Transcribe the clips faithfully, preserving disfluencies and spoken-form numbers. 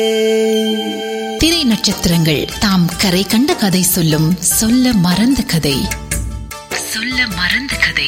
திரை நட்சத்திரங்கள் தாம் கரை கண்ட கதை சொல்லும் சொல்ல மறந்த கதை. சொல்ல மறந்த கதை.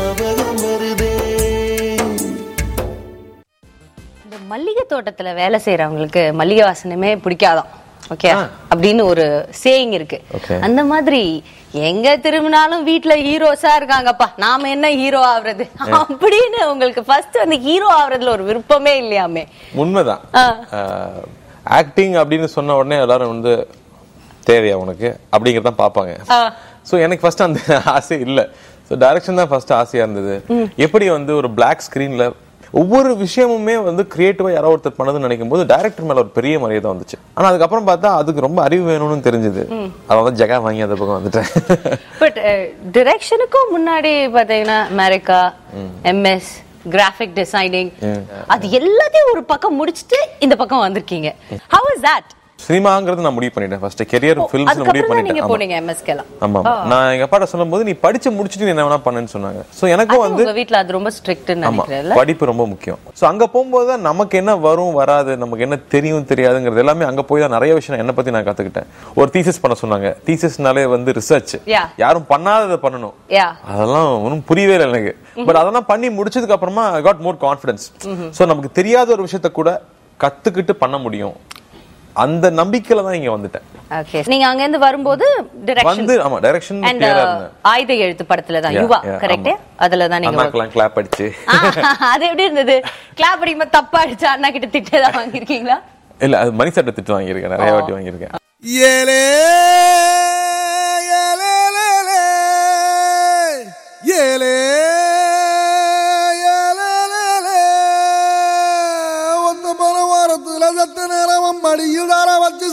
இந்த மல்லிகை தோட்டத்துல வேலை செய்யறவங்களுக்கு மல்லிகை வாசனமே பிடிக்காதான், ஓகே அப்படின்னு ஒரு சேயிங் இருக்கு. அந்த மாதிரி எங்க திரும்பினாலும் வீட்டுல ஹீரோஸா இருக்காங்கப்பா, நாம என்ன ஹீரோ ஆகுறது அப்படின்னு உங்களுக்கு ஃபர்ஸ்ட் வந்து ஹீரோ ஆகுறதுல ஒரு விருப்பமே இல்லையாமே? உண்மைதான். ஆக்டிங் அப்படின்னு சொன்ன உடனே எல்லாரும் வந்து தேவையா உனக்கு அப்படிங்கறத பாப்பாங்க. சோ எனக்கு ஃபர்ஸ்ட் அந்த ஆசை இல்ல. சோ டைரக்ஷன் தான் ஃபர்ஸ்ட் ஆசையா இருந்தது. எப்படி வந்து ஒரு பிளாக் ஸ்கிரீன்ல ஒவ்வொரு விஷயமுமே வந்து கிரியேட்டிவா யாரோ ஒருத்தர் பண்ணதுன்னு நினைக்கும் போது டைரக்டர் மேல ஒரு பெரிய மரியாதை வந்துச்சு. ஆனா அதுக்கப்புறம் பார்த்தா அதுக்கு ரொம்ப அறிவு வேணும்னு தெரிஞ்சது. அதான் ஜெகா வாங்கி அந்த பக்கம் வந்துட்டேன். பட் டைரக்ஷனுக்கும் முன்னாடி பாத்தீங்கன்னா அமெரிக்கா, எம்எஸ் கிராஃபிக் டிசைனிங், அது எல்லாத்தையும் ஒரு பக்கம் முடிச்சிட்டு இந்த பக்கம் வந்திருக்கீங்க. How is that? சினிமாங்கிறது நான் முடிவு பண்ணிட்டேன். ஃபர்ஸ்ட் கரியர் ஃபிலிம்ஸ்ல முடிவு பண்ணிட்டேன். நீங்க போனீங்க எம்எஸ்கேல. ஆமா, நான் எங்க அப்பாட்ட சொல்லும்போது நீ படிச்சு முடிச்சிட்டு நீ என்ன வேணா பண்ணுன்னு சொன்னாங்க. சோ எனக்கும் வந்து உங்க வீட்ல அது ரொம்ப ஸ்ட்ரிக்ட்னு நினைக்கிறேன்ல. படிப்பு ரொம்ப முக்கியம். சோ அங்க போகும்போது நமக்கு என்ன வரும் வராது, நமக்கு என்ன தெரியும் தெரியாதுங்கிறது எல்லாமே அங்க போய் தான் நிறைய விஷயம் என்ன பத்தி நான் கத்துக்கிட்டேன். ஒரு தீசிஸ் பண்ண சொன்னாங்க. தீசிஸ்னாலே வந்து ரிசர்ச், யாரும் பண்ணாததை பண்ணணும். அதெல்லாம் ஒன்றும் புரியவே இல்லை எனக்கு. பட் அதெல்லாம் பண்ணி முடிச்சதுக்கு அப்புறமா I got more confidence. So நமக்கு தெரியாத ஒரு விஷயத்த கூட கத்துக்கிட்டு பண்ண முடியும். அந்த நம்பிக்கையில தான் இங்க வந்துட்டேன். ஓகே, நீங்க அங்க இருந்து வரும்போது டைரக்ஷன் வந்து ஆமா டைரக்ஷன் கிளியரா இருந்தது. ஆயுத எழுத்து படத்துல தான் யுவா கரெக்ட்? அதுல தான் நீங்க அண்ணாக்கெல்லாம் கிளாப் அடிச்சு. அது எப்படி இருந்தது? கிளாப் அடிக்கும்போது தப்பா அடிச்சு அண்ணா கிட்ட திட்டு தான் வாங்கிருக்கீங்களா? இல்ல, அது மணி சட்டை திட்டு வாங்கியிருக்கேன், நிறைய வாட்டி வாங்கியிருக்கேன். ஏலே ஏலே ஏலே மடியில் வச்சு